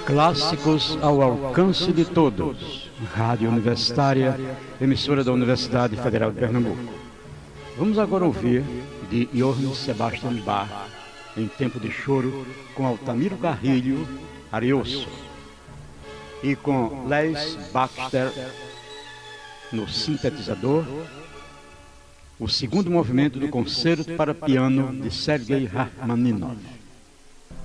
Clássicos ao alcance de todos. Rádio Universitária, emissora da Universidade Federal de Pernambuco. Vamos agora ouvir de Johann Sebastian Bach, Em Tempo de Choro, com Altamiro Carrilho, Arioso, e com Les Baxter no sintetizador, o segundo movimento do Concerto para Piano de Sergei Rachmaninoff.